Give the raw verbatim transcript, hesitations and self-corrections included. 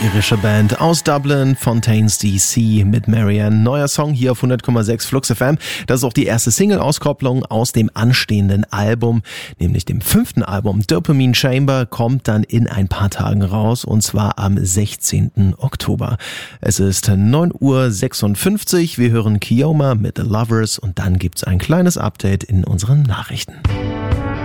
irische Band aus Dublin, Fontaines D C mit Marianne. Neuer Song hier auf hundert Komma sechs Flux F M. Das ist auch die erste Single-Auskopplung aus dem anstehenden Album, nämlich dem fünften Album. Dopamine Chamber kommt dann in ein paar Tagen raus, und zwar am sechzehnten Oktober. Es ist neun Uhr sechsundfünfzig. Wir hören Keoma mit The Lovers und dann gibt's ein kleines Update in unseren Nachrichten.